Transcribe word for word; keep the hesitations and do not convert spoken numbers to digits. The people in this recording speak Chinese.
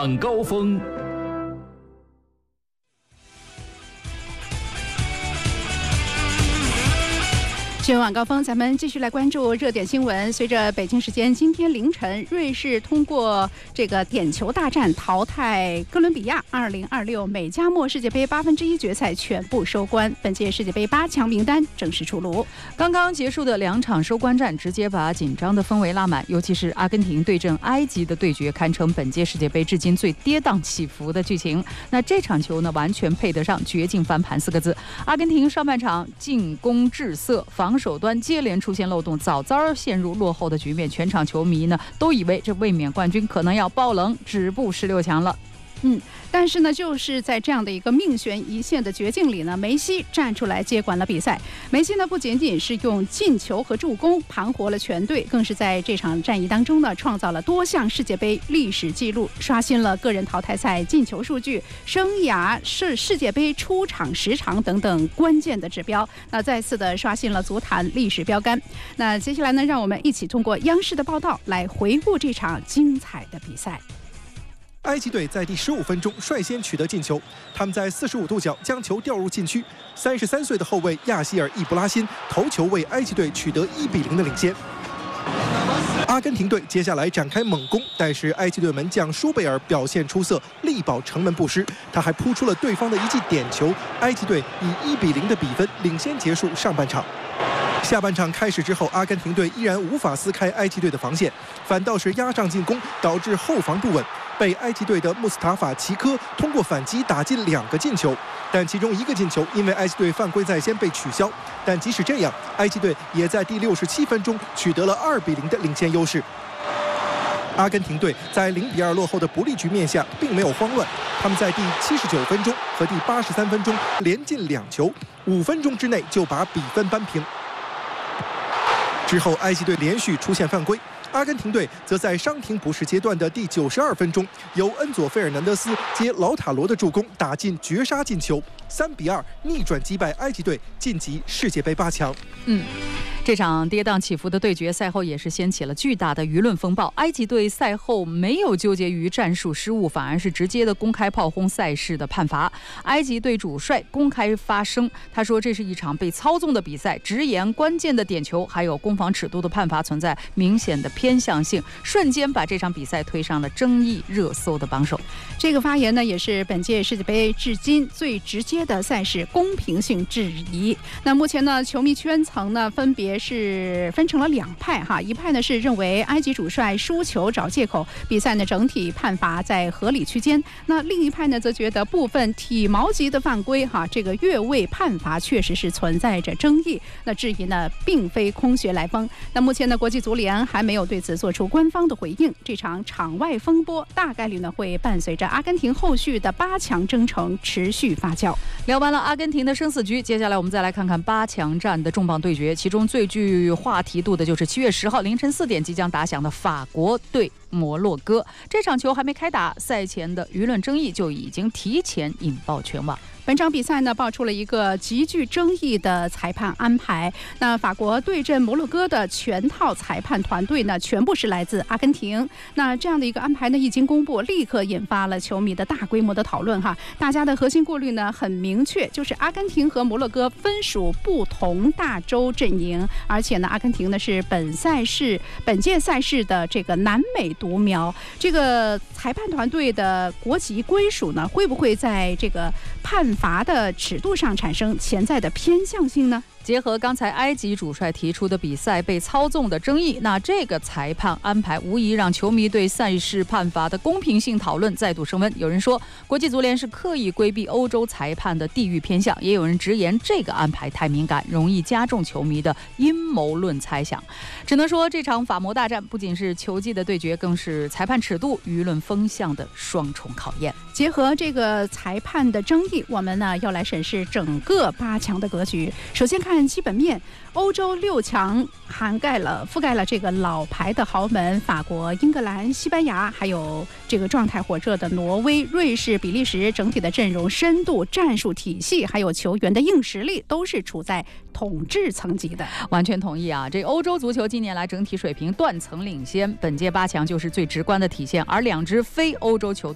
晚高峰。 新闻晚高峰，咱们继续来关注热点新闻。随着北京时间今天凌晨，瑞士通过这个点球大战淘汰哥伦比亚，二零二六美加墨世界杯八分之一决赛全部收官，本届世界杯八强名单正式出炉。 刚刚结束的两场收官战，直接把紧张的氛围拉满，尤其是阿根廷对阵埃及的对决，堪称本届世界杯至今最跌宕起伏的剧情。那这场球呢，完全配得上绝境翻盘四个字。阿根廷上半场进攻滞涩，防手端接连出现漏洞，早早陷入落后的局面，全场球迷呢都以为这卫冕冠军可能要爆冷止步十六强了。 嗯，但是呢，就是在这样的一个命悬一线的绝境里呢，梅西站出来接管了比赛。梅西呢，不仅仅是用进球和助攻盘活了全队，更是在这场战役当中呢，创造了多项世界杯历史纪录，刷新了个人淘汰赛进球数据、生涯世世界杯出场时长等等关键的指标。那再次的刷新了足坛历史标杆。那接下来呢，让我们一起通过央视的报道来回顾这场精彩的比赛。 埃及队在第十五分钟率先取得进球，他们在四十五度角将球调入禁区。三十三岁的后卫亚希尔·易布拉辛头球为埃及队取得一比零的领先。阿根廷队接下来展开猛攻，但是埃及队门将舒贝尔表现出色，力保城门不失。他还扑出了对方的一记点球，埃及队以一比零的比分领先结束上半场。下半场开始之后，阿根廷队依然无法撕开埃及队的防线，反倒是压上进攻，导致后防不稳，被埃及队的穆斯塔法齐科通过反击打进两个进球，但其中一个进球因为埃及队犯规在先被取消。但即使这样，埃及队也在第六十七分钟取得了二比零的领先优势。阿根廷队在零比二落后的不利局面下并没有慌乱，他们在第七十九分钟和第八十三分钟连进两球，五分钟之内就把比分扳平。之后，埃及队连续出现犯规，阿根廷队则在伤停补时阶段的第九十二分钟，由恩佐·费尔南德斯接劳塔罗的助攻打进绝杀进球，三比二逆转击败埃及队，晋级世界杯八强。 嗯。这场跌宕起伏的对决赛后也是掀起了巨大的舆论风暴。埃及队赛后没有纠结于战术失误，反而是直接的公开炮轰赛事的判罚。埃及队主帅公开发声，他说这是一场被操纵的比赛，直言关键的点球还有攻防尺度的判罚存在明显的偏向性，瞬间把这场比赛推上了争议热搜的榜首。 这个发言呢，也是本届世界杯至今最直接的赛事公平性质疑。那目前呢，球迷圈层呢分别是分成了两派哈，一派呢是认为埃及主帅输球找借口，比赛呢整体判罚在合理区间。那另一派呢则觉得部分体毛级的犯规哈，这个越位判罚确实是存在着争议。那质疑呢并非空穴来风。那目前呢国际足联还没有对此做出官方的回应。这场场外风波大概率呢会伴随着阿根廷后续的八强征程持续发酵。 聊完了阿根廷的生死局，接下来我们再来看看八强战的重磅对决，其中最具话题度的就是七月十号凌晨四点即将打响的法国对摩洛哥。这场球还没开打，赛前的舆论争议就已经提前引爆全网。 本场比赛呢，爆出了一个极具争议的裁判安排。那法国对阵摩洛哥的全套裁判团队呢，全部是来自阿根廷。那这样的一个安排呢，一经公布，立刻引发了球迷的大规模的讨论哈。大家的核心顾虑呢，很明确，就是阿根廷和摩洛哥分属不同大洲阵营，而且呢，阿根廷呢是本赛事、本届赛事的这个南美独苗。这个裁判团队的国籍归属呢，会不会在这个判罚的尺度上产生潜在的偏向性呢？ 结合刚才埃及主帅提出的比赛被操纵的争议，那这个裁判安排无疑让球迷对赛事判罚的公平性讨论再度升温。有人说国际足联是刻意规避欧洲裁判的地域偏向，也有人直言这个安排太敏感，容易加重球迷的阴谋论猜想。只能说这场法摩大战不仅是球技的对决，更是裁判尺度、舆论风向的双重考验。 结合这个裁判的争议，我们呢要来审视整个八强的格局。首先看基本面，欧洲六强涵盖了覆盖了这个老牌的豪门法国、英格兰、西班牙，还有这个状态火热的挪威、瑞士、比利时，整体的阵容深度、战术体系还有球员的硬实力都是处在统治层级的。 完全同意啊！这欧洲足球近年来整体水平断层领先，本届八强就是最直观的体现。而两支非欧洲球队